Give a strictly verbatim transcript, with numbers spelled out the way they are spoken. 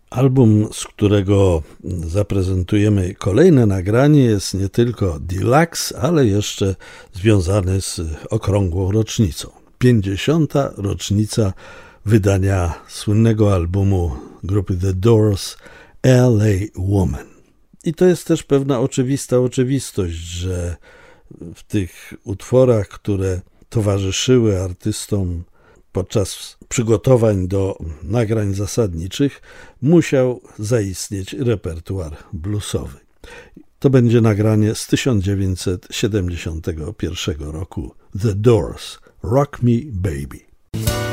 Album, z którego zaprezentujemy kolejne nagranie, jest nie tylko deluxe, ale jeszcze związany z okrągłą rocznicą. pięćdziesiąta rocznica wydania słynnego albumu grupy The Doors L A Woman. I to jest też pewna oczywista oczywistość, że w tych utworach, które towarzyszyły artystom podczas przygotowań do nagrań zasadniczych, musiał zaistnieć repertuar bluesowy. To będzie nagranie z tysiąc dziewięćset siedemdziesiątego pierwszego roku. The Doors, Rock Me Baby.